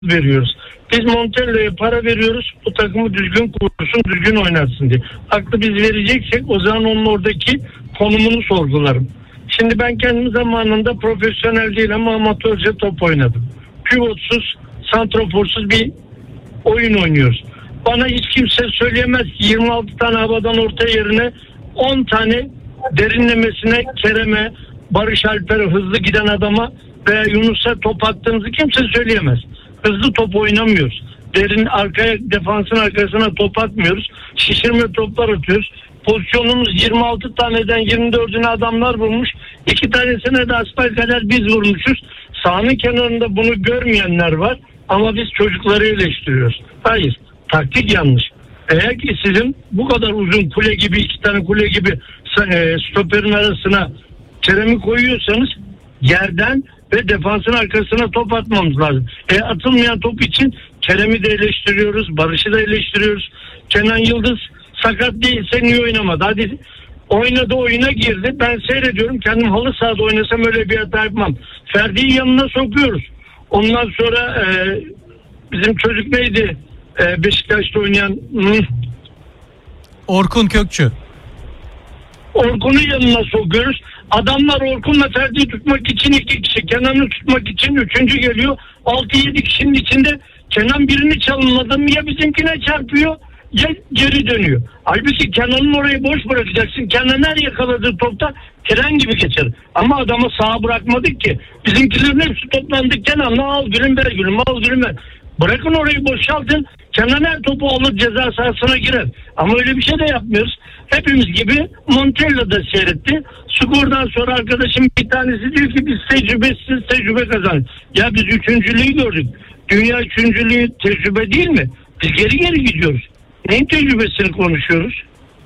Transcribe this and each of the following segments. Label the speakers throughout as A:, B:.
A: veriyoruz. Biz Montella'ya para veriyoruz. Bu takımı düzgün kursun, düzgün oynatsın diye. Aklı biz vereceksek o zaman onun oradaki konumunu sorgularım. Şimdi ben kendim zamanında profesyonel değil ama amatörce top oynadım. Pivotsuz, santraforsuz bir oyun oynuyoruz. Bana hiç kimse söyleyemez ki 26 tane havadan orta yerine 10 tane derinlemesine Kerem'e, Barış Alper'e, hızlı giden adama veya Yunus'a top attığımızı kimse söyleyemez. Hızlı top oynamıyoruz. Derin arkaya, defansın arkasına top atmıyoruz. Şişirme toplar atıyoruz. Pozisyonumuz 26 taneden 24'üne adamlar vurmuş. 2 tanesine de asbelkader biz vurmuşuz. Sahanın kenarında bunu görmeyenler var. Ama biz çocukları eleştiriyoruz. Hayır. Taktik yanlış. Eğer ki sizin bu kadar uzun kule gibi, 2 tane kule gibi stoperin arasına Kerem'i koyuyorsanız yerden ve defansın arkasına top atmamız lazım. Atılmayan top için Kerem'i de eleştiriyoruz, Barış'ı da eleştiriyoruz. Kenan Yıldız sakat değilse niye oynamadı? Hadi oynadı, oyuna girdi. Ben seyrediyorum, kendim halı sahada oynasam öyle bir hata yapmam. Ferdi'yi yanına sokuyoruz. Ondan sonra bizim çocuk neydi? Beşiktaş'ta oynayan
B: Orkun Kökçü.
A: Orkun'u yanına sokuyoruz. Adamlar Orkun'la Ferdi'yi tutmak için 2 kişi, Kenan'ı tutmak için 3. geliyor. 6-7 kişinin içinde Kenan birini çalınmadı mı ya bizimkine çarpıyor ya geri dönüyor. Halbuki Kenan'ın orayı boş bırakacaksın. Kenan her yakaladığı topta tren gibi geçer. Ama adamı sağa bırakmadık ki. Bizimkilerin hepsi toplandı. Kenan'la al gülüm ver gülüm, al gülüm ver. Bırakın orayı, boşaltın. Kenan her topu alır ceza sahasına girer. Ama öyle bir şey de yapmıyoruz. Hepimiz gibi Montella da seyretti. Skordan sonra arkadaşım bir tanesi diyor ki biz tecrübesiz tecrübe kazandık. Ya biz 3.'lüğü gördük. Dünya 3.'lüğü tecrübe değil mi? Biz geri gidiyoruz. Neyin tecrübesini konuşuyoruz?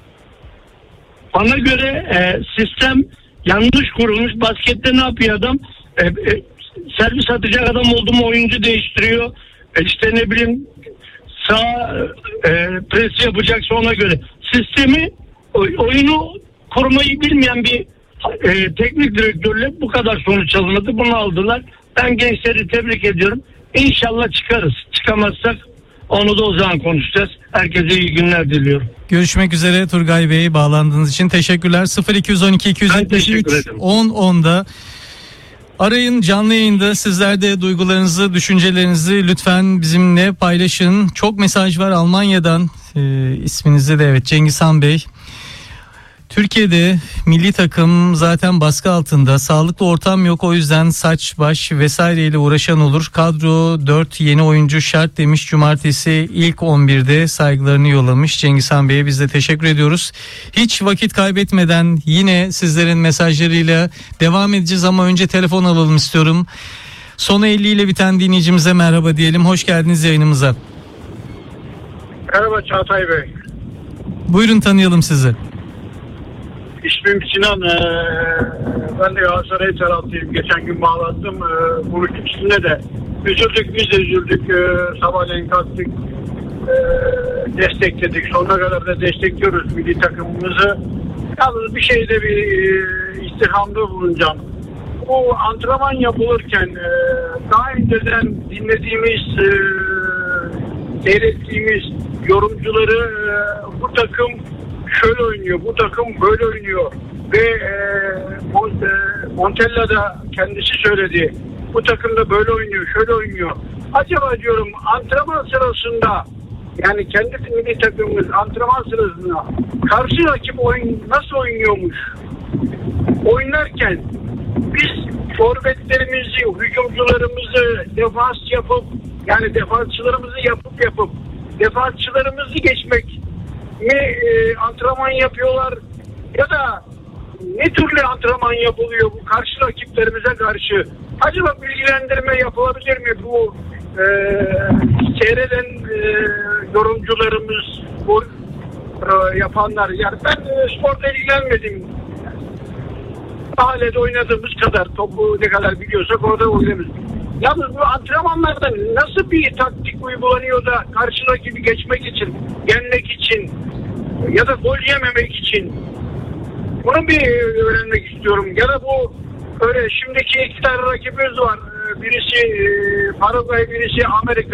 A: Bana göre sistem yanlış kurulmuş. Baskette ne yapıyor adam? Servis atacak adam oldu mu oyuncu değiştiriyor. İşte ne bileyim sağ pres yapacaksa ona göre. Sistemi, oyunu kurmayı bilmeyen bir teknik direktörle bu kadar sonuç alınmadı. Bunu aldılar. Ben gençleri tebrik ediyorum. İnşallah çıkarız. Çıkamazsak onu da o zaman konuşacağız. Herkese iyi günler diliyorum.
B: Görüşmek üzere Turgay Bey, bağlandığınız için teşekkürler. 0212 273 1010'da arayın, canlı yayında sizler de duygularınızı, düşüncelerinizi lütfen bizimle paylaşın. Çok mesaj var Almanya'dan. İsminizi de evet, Cengizhan Bey. Türkiye'de milli takım zaten baskı altında. Sağlıklı ortam yok, o yüzden saç baş vesaireyle uğraşan olur. Kadro 4 yeni oyuncu şart demiş. Cumartesi ilk 11'de saygılarını yollamış Cengizhan Bey'e. Biz de teşekkür ediyoruz. Hiç vakit kaybetmeden yine sizlerin mesajlarıyla devam edeceğiz ama önce telefon alalım istiyorum. Sonu 50 ile biten dinleyicimize merhaba diyelim. Hoş geldiniz yayınımıza.
C: Merhaba Çağatay Bey.
B: Buyurun, tanıyalım sizi.
C: İsmim Sinan. Ben de Galatasaray taraflıyım. Geçen gün bağlandım. Bunun ikisinde de üzüldük. Biz de üzüldük. Sabahleyin kalktık. Destekledik. Sonuna kadar da destekliyoruz milli takımımızı. Yalnız bir şeyde bir istirhamda bulunacağım. Bu antrenman yapılırken daha önceden dinlediğimiz, seyrettiğimiz yorumcuları bu takım şöyle oynuyor, bu takım böyle oynuyor ve Montella da kendisi söyledi. Bu takım da böyle oynuyor, şöyle oynuyor. Acaba diyorum antrenman sırasında, yani kendi milli takımımız antrenman sırasında karşı rakip nasıl oynuyormuş? Oynarken biz forvetlerimizi, hücumcularımızı defans yapıp, yani defansçılarımızı yapıp defansçılarımızı geçmek mi antrenman yapıyorlar ya da ne türlü antrenman yapılıyor bu karşı rakiplerimize karşı? Acaba bilgilendirme yapılabilir mi bu seyreden yorumcularımız, bu yapanlar? Yani ben sporda ilgilenmedim. Mahallede oynadığımız kadar, topu ne kadar biliyorsak orada oynuyoruz. Yalnız bu antrenmanlarda nasıl bir taktik uygulanıyor da karşı rakibi geçmek için, yenmek için ya da gol yememek için? Bunu bir öğrenmek istiyorum. Ya da bu öyle şimdiki 2 tane rakibimiz var. birisi Paraguay, birisi Amerika.